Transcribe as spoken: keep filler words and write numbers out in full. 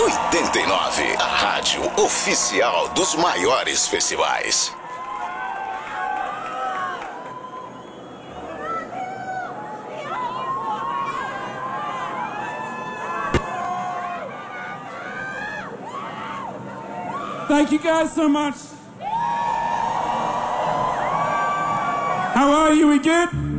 oitenta e nove, a rádio oficial dos maiores festivais. Thank you guys so much. How are you? We good?